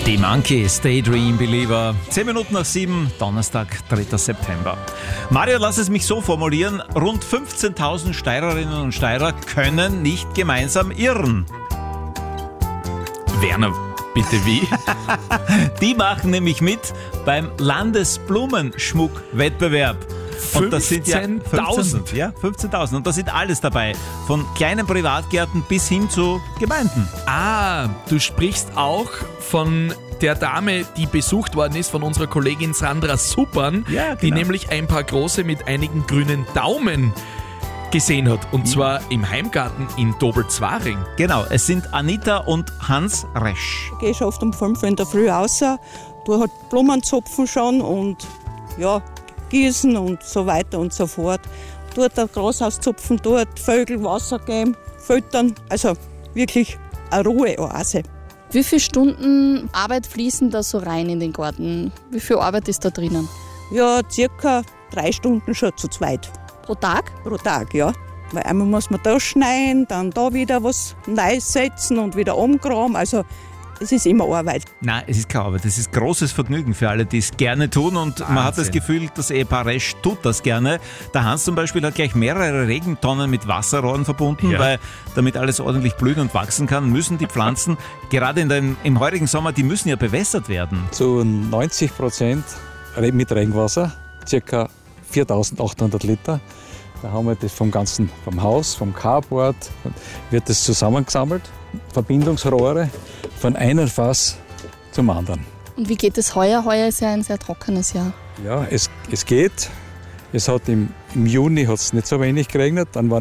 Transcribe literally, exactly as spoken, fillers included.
Die Monkeys, Daydream Believer. Zehn Minuten nach sieben, Donnerstag, dritter September. Mario, lass es mich so formulieren. Rund fünfzehntausend Steirerinnen und Steirer können nicht gemeinsam irren. Werner, bitte wie? Die machen nämlich mit beim Landesblumenschmuckwettbewerb. Und das sind ja fünfzehntausend. Ja, fünfzehntausend. Und da sind alles dabei. Von kleinen Privatgärten bis hin zu Gemeinden. Ah, du sprichst auch von der Dame, die besucht worden ist, von unserer Kollegin Sandra Suppern, Ja, genau. die nämlich ein paar große mit einigen grünen Daumen gesehen hat. Und zwar im Heimgarten in Dobelzwaring. Genau, es sind Anita und Hans Resch. Ich gehe schon oft um fünf Uhr in der Früh raus, tue halt Blumenzupfen schon und ja, gießen und so weiter und so fort. Dort das Gras auszupfen, dort Vögel Wasser geben, füttern. Also wirklich eine Ruheoase. Wie viele Stunden Arbeit fließen da so rein in den Garten? Wie viel Arbeit ist da drinnen? Ja, circa drei Stunden schon zu zweit. Pro Tag? Pro Tag, ja. Weil einmal muss man da schneiden, dann da wieder was Neues setzen und wieder umgraben. Also es ist immer Arbeit. Nein, es ist keine Arbeit. Es ist großes Vergnügen für alle, die es gerne tun. Und man hat das Wahnsinn. Gefühl, das Ehepaar Resch tut das gerne. Der Hans zum Beispiel hat gleich mehrere Regentonnen mit Wasserrohren verbunden, Ja. weil damit alles ordentlich blühen und wachsen kann, müssen die Pflanzen, gerade in den, im heurigen Sommer, die müssen ja bewässert werden. Zu neunzig Prozent mit Regenwasser, ca. viertausendachthundert Liter. Da haben wir das vom ganzen, vom Haus, vom Carport, wird das zusammengesammelt, Verbindungsrohre von einem Fass zum anderen. Und wie geht es heuer? Heuer ist ja ein sehr trockenes Jahr. Ja, es, es geht. Es hat im, im Juni hat es nicht so wenig geregnet, dann war